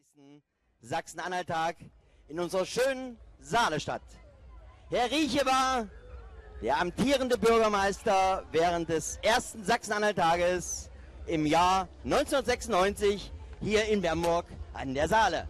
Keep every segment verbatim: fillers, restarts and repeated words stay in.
fünfundsechzigsten Sachsen-Anhalt-Tag in unserer schönen Saalestadt. Herr Rieche war der amtierende Bürgermeister während des ersten Sachsen-Anhalt-Tages im Jahr neunzehnhundertsechsundneunzig hier in Bernburg an der Saale.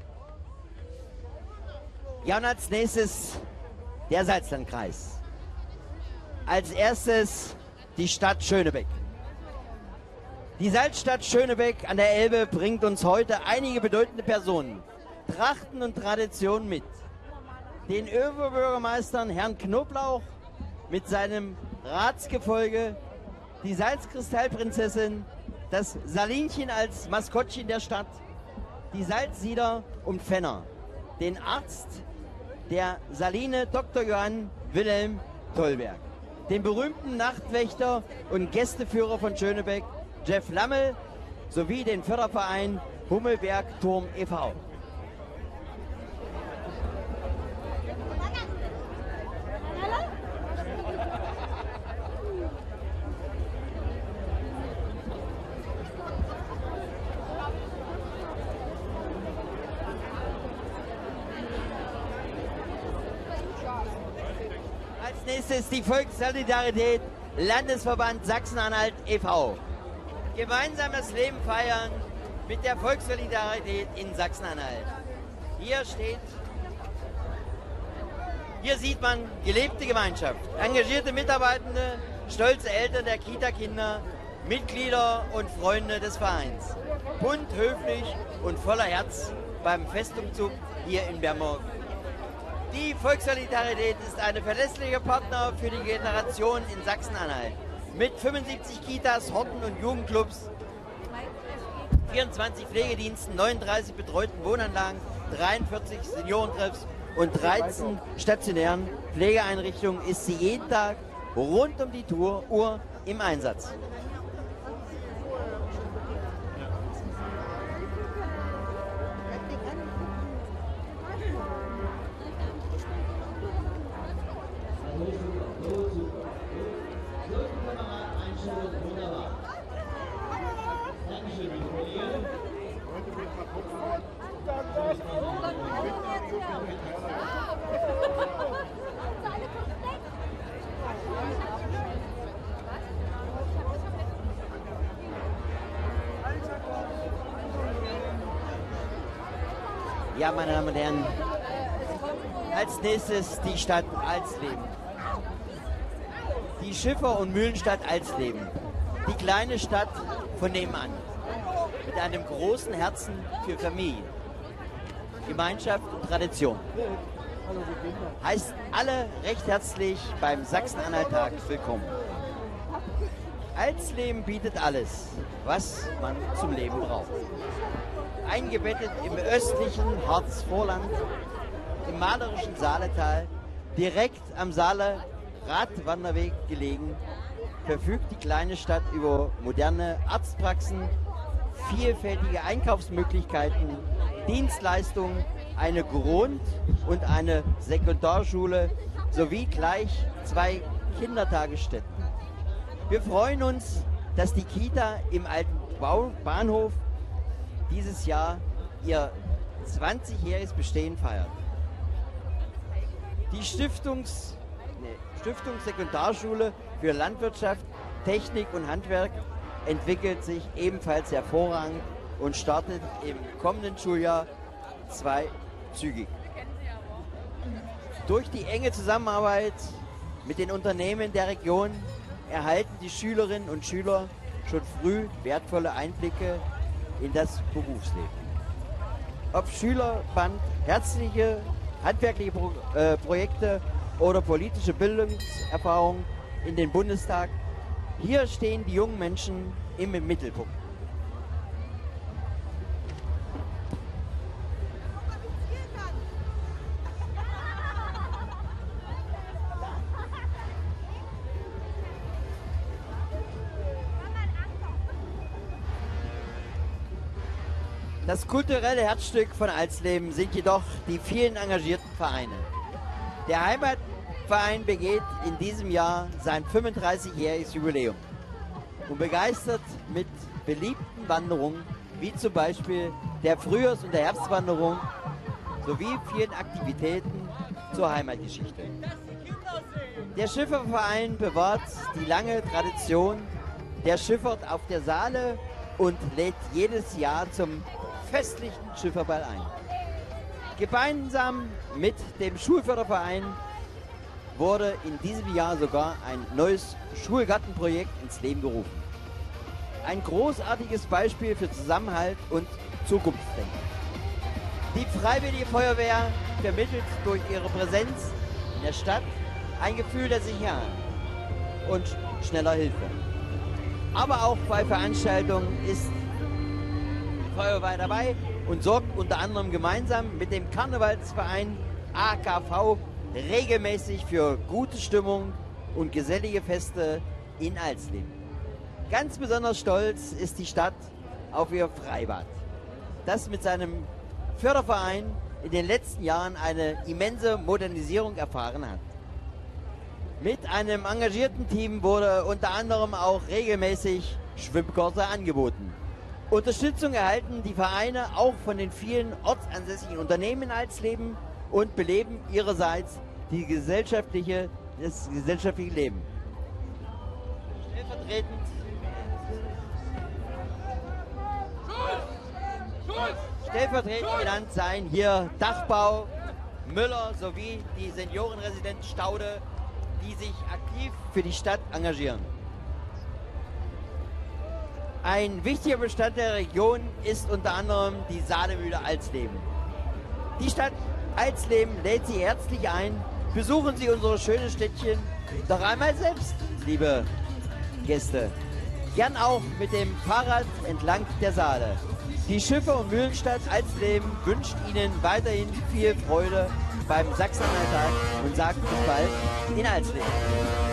Ja, und als nächstes der Salzlandkreis. Als erstes die Stadt Schönebeck. Die Salzstadt Schönebeck an der Elbe bringt uns heute einige bedeutende Personen, Trachten und Traditionen mit. Den Oberbürgermeistern Herrn Knoblauch mit seinem Ratsgefolge, die Salzkristallprinzessin, das Salinchen als Maskottchen der Stadt, die Salzsieder und Fenner, den Arzt der Saline Doktor Johann Wilhelm Tollberg, den berühmten Nachtwächter und Gästeführer von Schönebeck, Jeff Lammel, sowie den Förderverein Hummelberg Turm e V Als nächstes die Volkssolidarität Landesverband Sachsen-Anhalt e V Gemeinsam das Leben feiern mit der Volkssolidarität in Sachsen-Anhalt. Hier steht, hier sieht man gelebte Gemeinschaft, engagierte Mitarbeitende, stolze Eltern der Kita-Kinder, Mitglieder und Freunde des Vereins. Bunt, höflich und voller Herz beim Festumzug hier in Bernburg. Die Volkssolidarität ist eine verlässliche Partner für die Generation in Sachsen-Anhalt. Mit fünfundsiebzig Kitas, Horten und Jugendclubs, vierundzwanzig Pflegediensten, neununddreißig betreuten Wohnanlagen, dreiundvierzig Seniorentreffs und dreizehn stationären Pflegeeinrichtungen ist sie jeden Tag rund um die Tour, Uhr im Einsatz. Ja, meine Damen und Herren, als nächstes die Stadt Alsleben. Die Schiffer- und Mühlenstadt Alsleben. Die kleine Stadt von nebenan. Mit einem großen Herzen für Familie, Gemeinschaft und Tradition. Heißt alle recht herzlich beim Sachsen-Anhalt-Tag willkommen. Alsleben bietet alles, was man zum Leben braucht. Eingebettet im östlichen Harzvorland, im malerischen Saaletal, direkt am Saale Radwanderweg gelegen, verfügt die kleine Stadt über moderne Arztpraxen, vielfältige Einkaufsmöglichkeiten, Dienstleistungen, eine Grund- und eine Sekundarschule sowie gleich zwei Kindertagesstätten. Wir freuen uns, dass die Kita im alten Bahnhof dieses Jahr ihr zwanzigjähriges Bestehen feiert. Die Stiftungs, nee, Stiftung Sekundarschule für Landwirtschaft, Technik und Handwerk entwickelt sich ebenfalls hervorragend und startet im kommenden Schuljahr zweizügig. Durch die enge Zusammenarbeit mit den Unternehmen der Region erhalten die Schülerinnen und Schüler schon früh wertvolle Einblicke in das Berufsleben. Ob Schülerband, herzliche, handwerkliche Pro äh, Projekte oder politische Bildungserfahrung in den Bundestag, hier stehen die jungen Menschen im Mittelpunkt. Das kulturelle Herzstück von Alsleben sind jedoch die vielen engagierten Vereine. Der Heimatverein begeht in diesem Jahr sein fünfunddreißigjähriges Jubiläum und begeistert mit beliebten Wanderungen wie zum Beispiel der Frühjahrs- und der Herbstwanderung sowie vielen Aktivitäten zur Heimatgeschichte. Der Schifferverein bewahrt die lange Tradition der Schifffahrt auf der Saale und lädt jedes Jahr zum festlichen Schifferball ein. Gemeinsam mit dem Schulförderverein wurde in diesem Jahr sogar ein neues Schulgartenprojekt ins Leben gerufen. Ein großartiges Beispiel für Zusammenhalt und Zukunftsdenken. Die Freiwillige Feuerwehr vermittelt durch ihre Präsenz in der Stadt ein Gefühl der Sicherheit und schneller Hilfe. Aber auch bei Veranstaltungen ist die Feuerwehr dabei und sorgt unter anderem gemeinsam mit dem Karnevalsverein A K V regelmäßig für gute Stimmung und gesellige Feste in Alsleben. Ganz besonders stolz ist die Stadt auf ihr Freibad, das mit seinem Förderverein in den letzten Jahren eine immense Modernisierung erfahren hat. Mit einem engagierten Team wurde unter anderem auch regelmäßig Schwimmkurse angeboten. Unterstützung erhalten die Vereine auch von den vielen ortsansässigen Unternehmen in Alsleben und beleben ihrerseits die gesellschaftliche, das gesellschaftliche Leben. Stellvertretend Stellvertretend genannt seien hier Dachbau, Müller sowie die Seniorenresidenz Staude, die sich aktiv für die Stadt engagieren. Ein wichtiger Bestandteil der Region ist unter anderem die Saalemühle Alsleben. Die Stadt Alsleben lädt Sie herzlich ein. Besuchen Sie unsere schöne Städtchen doch einmal selbst, liebe Gäste. Gern auch mit dem Fahrrad entlang der Saale. Die Schiffer- und Mühlenstadt Alsleben wünscht Ihnen weiterhin viel Freude beim Sachsen-Anhalt-Tag und sagt bis bald in Alsleben.